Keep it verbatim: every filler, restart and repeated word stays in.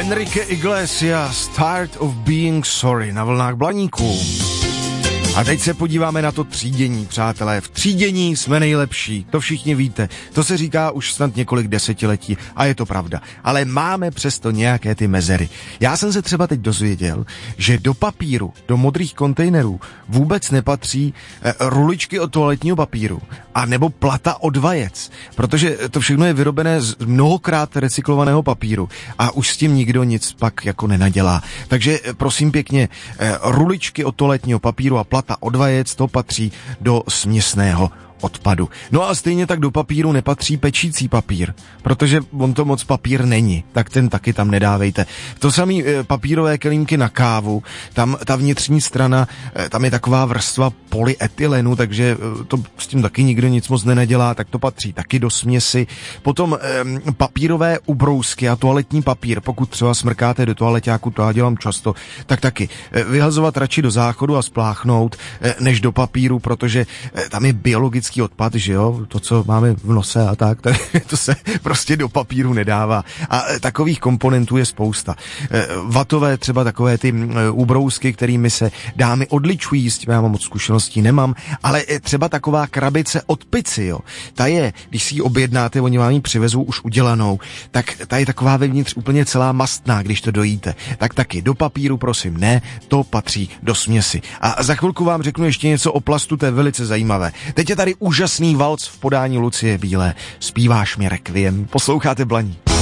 Enrique Iglesias, Tired of Being Sorry, na vlnách Blaníků. A teď se podíváme na to třídění, přátelé. V třídění jsme nejlepší, to všichni víte. To se říká už snad několik desetiletí a je to pravda. Ale máme přesto nějaké ty mezery. Já jsem se třeba teď dozvěděl, že do papíru, do modrých kontejnerů vůbec nepatří eh, ruličky od toaletního papíru a nebo plata od vajec, protože to všechno je vyrobené z mnohokrát recyklovaného papíru a už s tím nikdo nic pak jako nenadělá. Takže eh, prosím pěkně, eh, ruličky od toaletního papíru a plata od vajec, to patří do směsného odpadu. No a stejně tak do papíru nepatří pečící papír, protože on to moc papír není, tak ten taky tam nedávejte. To samý e, papírové kelímky na kávu, tam ta vnitřní strana, e, tam je taková vrstva polyetylenu, takže e, to s tím taky nikdo nic moc nenadělá, tak to patří taky do směsi. Potom e, papírové ubrousky a toaletní papír, pokud třeba smrkáte do toaleťáku, to já dělám často, tak taky e, vyhazovat radši do záchodu a spláchnout, e, než do papíru, protože e, tam je biologický odpad, že jo, to, co máme v nose a tak, tak to se prostě do papíru nedává. A takových komponentů je spousta. Vatové třeba takové ty ubrousky, kterými se dámy odličují, s tím já mám moc zkušeností, nemám, ale třeba taková krabice od pici, jo. Ta je, když si ji objednáte, oni vám ji přivezou už udělanou, tak ta je taková vevnitř úplně celá mastná, když to dojíte. Tak taky do papíru, prosím, ne, to patří do směsi. A za chvilku vám řeknu ještě něco o plastu, to je velice zajímavé. Teď je tady úžasný valc v podání Lucie Bílé. Zpíváš mi Requiem. Posloucháte Blaník.